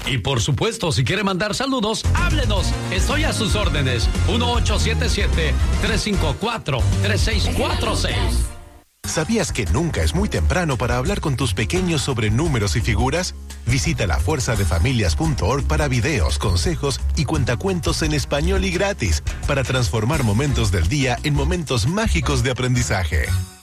Y por supuesto, si quiere mandar saludos, háblenos. Estoy a sus órdenes. 1877-354-3646. ¿Sabías que nunca es muy temprano para hablar con tus pequeños sobre números y figuras? Visita lafuerzadefamilias.org para videos, consejos y cuentacuentos en español y gratis para transformar momentos del día en momentos mágicos de aprendizaje.